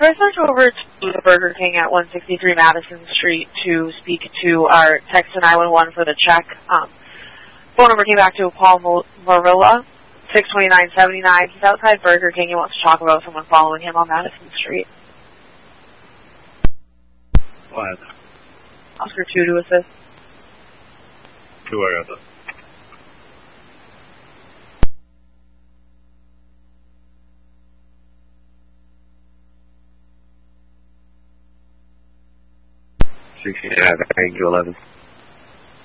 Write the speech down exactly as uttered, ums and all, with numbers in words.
Could I switch over to the Burger King at one sixty-three Madison Street to speak to our text to nine one one for the check? Um, phone number came back to Paul Marilla, six twenty-nine seventy-nine. He's outside Burger King and wants to talk about someone following him on Madison Street. What? Oscar two to assist. Two are other. sixteen, I have eight to eleven.